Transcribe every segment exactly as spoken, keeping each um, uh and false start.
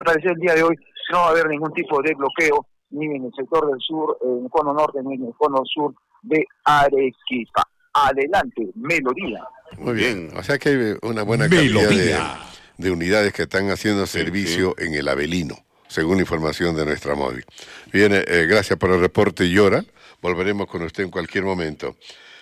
parecer el día de hoy no va a haber ningún tipo de bloqueo ni en el sector del sur, en el cono norte, ni en el cono sur de Arequipa. Adelante, Melodía. Muy bien, o sea que hay una buena cantidad de, de unidades que están haciendo servicio sí, sí. en el Avelino, según información de nuestra móvil. Bien, eh, gracias por el reporte, Yoral. Volveremos con usted en cualquier momento.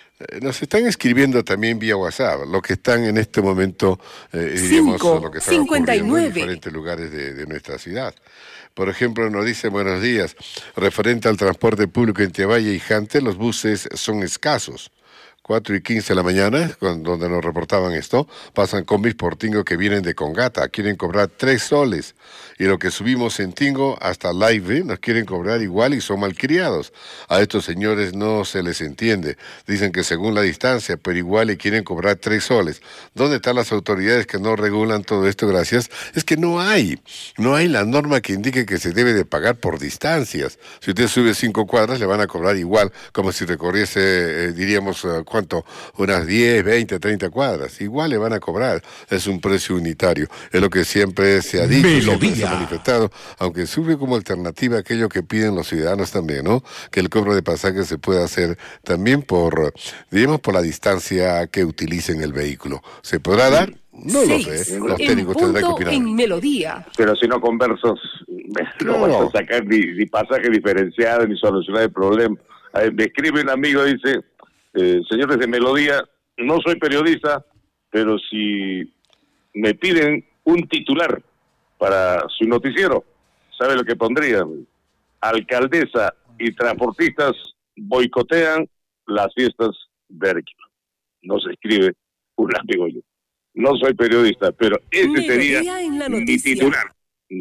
Nos están escribiendo también vía WhatsApp, lo que están en este momento, eh, diríamos, lo que está ocurriendo en diferentes lugares de, de nuestra ciudad. Por ejemplo, nos dice, buenos días, referente al transporte público en Tevalle y Jante, los buses son escasos. cuatro y quince de la mañana, donde nos reportaban esto, pasan combis por Tingo que vienen de Congata, quieren cobrar tres soles. Y lo que subimos en Tingo hasta Live nos quieren cobrar igual y son malcriados. A estos señores no se les entiende. Dicen que según la distancia, pero igual le quieren cobrar tres soles. ¿Dónde están las autoridades que no regulan todo esto? Gracias. Es que no hay. No hay la norma que indique que se debe de pagar por distancias. Si usted sube cinco cuadras, le van a cobrar igual, como si recorriese, eh, diríamos, uh, ¿cuánto? Unas diez, veinte, treinta cuadras. Igual le van a cobrar. Es un precio unitario. Es lo que siempre se ha dicho, siempre se ha manifestado, aunque sube como alternativa aquello que piden los ciudadanos también, ¿no? Que el cobro de pasaje se pueda hacer también por, diríamos, por la distancia que utilicen el vehículo. ¿Se podrá dar? No sí, lo sé. Los técnicos tendrán que opinar. En Melodía. Pero si no conversos, no, no vas a sacar ni, ni pasaje diferenciado ni solucionar el problema. Me escribe un amigo, dice... Eh, señores de Melodía, no soy periodista, pero si me piden un titular para su noticiero, ¿sabe lo que pondría? Alcaldesa y transportistas boicotean las fiestas de Arequipa. No se escribe un amigo yo. No soy periodista, pero ese Melodía sería mi titular.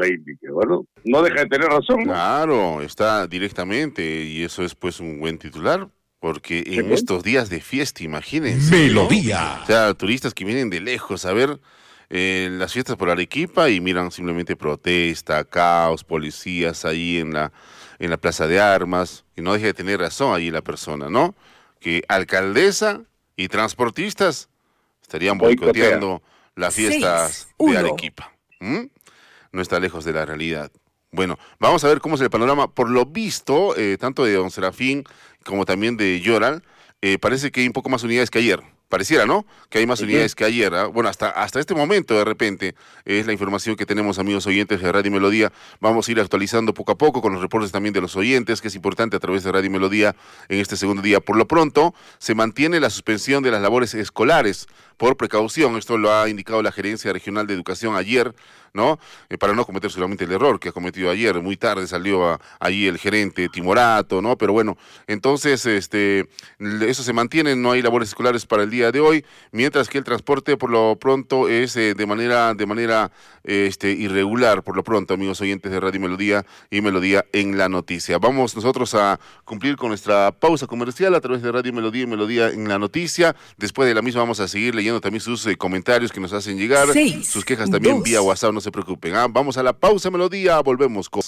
Bueno, no deja de tener razón, ¿no? Claro, está directamente, y eso es pues un buen titular. Porque en ¿sí? estos días de fiesta, imagínense, Melodía, ¿no? O sea, turistas que vienen de lejos a ver eh, las fiestas por Arequipa y miran simplemente protesta, caos, policías ahí en la, en la plaza de armas, y no deja de tener razón ahí la persona, ¿no? Que alcaldesa y transportistas estarían boicoteando las fiestas de Arequipa. ¿Mm? No está lejos de la realidad. Bueno, vamos a ver cómo es el panorama. Por lo visto, eh, tanto de Don Serafín como también de Yoral, eh, parece que hay un poco más unidades que ayer. Pareciera, ¿no? Que hay más unidades que ayer. ¿eh? Bueno, hasta, hasta este momento, de repente, es la información que tenemos, amigos oyentes de Radio Melodía. Vamos a ir actualizando poco a poco con los reportes también de los oyentes, que es importante a través de Radio Melodía en este segundo día. Por lo pronto, se mantiene la suspensión de las labores escolares por precaución. Esto lo ha indicado la Gerencia Regional de Educación ayer, ¿no? Eh, para no cometer solamente el error que ha cometido ayer. Muy tarde salió a, allí el gerente Timorato, ¿no? Pero bueno, entonces este eso se mantiene, no hay labores escolares para el día de hoy, mientras que el transporte por lo pronto es eh, de manera de manera eh, este irregular, por lo pronto, amigos oyentes de Radio Melodía y Melodía en la Noticia. Vamos nosotros a cumplir con nuestra pausa comercial a través de Radio Melodía y Melodía en la Noticia. Después de la misma vamos a seguir leyendo también sus eh, comentarios que nos hacen llegar, Seis, sus quejas también dos. vía WhatsApp, no se preocupen. ¿ah? Vamos a la pausa, Melodía, volvemos con...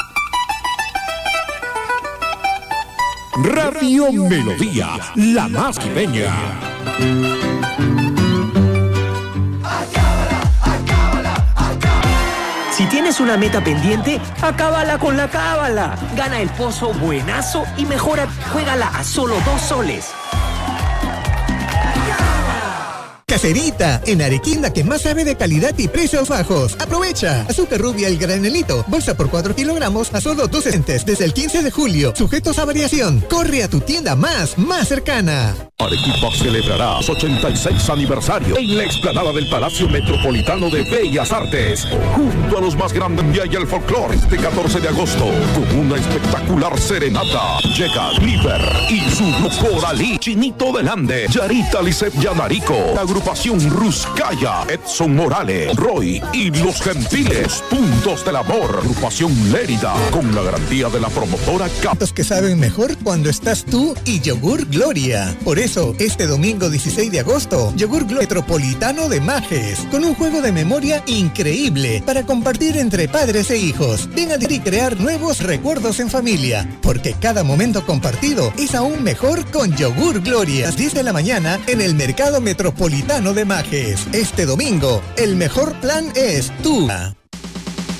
Radio Melodía, la más quibeña. Si tienes una meta pendiente, acábala con la cábala. Gana el pozo buenazo y mejora, juégala a solo dos soles. Caserita, en Arequipa, que más sabe de calidad y precios bajos. Aprovecha. Azúcar rubia el granelito, bolsa por cuatro kilogramos a solo dos centes desde el quince de julio. Sujetos a variación. Corre a tu tienda más, más cercana. Arequipa celebrará su ochenta y seis aniversario en la explanada del Palacio Metropolitano de Bellas Artes, junto a los más grandes y el folclore este catorce de agosto, con una espectacular serenata. Llega Liber y su grupo Coralí, Chinito del Ande, Yarita Lisset Yanarico, agrupación Ruscaya, Edson Morales, Roy y Los Gentiles, Puntos del Amor, agrupación Lérida, con la garantía de la promotora Captos que saben mejor cuando estás tú y Yogur Gloria. Por eso, este domingo dieciséis de agosto, Yogur Gloria Metropolitano de Majes, con un juego de memoria increíble para compartir entre padres e hijos. Ven a y crear nuevos recuerdos en familia, porque cada momento compartido es aún mejor con Yogur Gloria. A las diez de la mañana en el Mercado Metropolitano de Majes. Este domingo, el mejor plan es tú.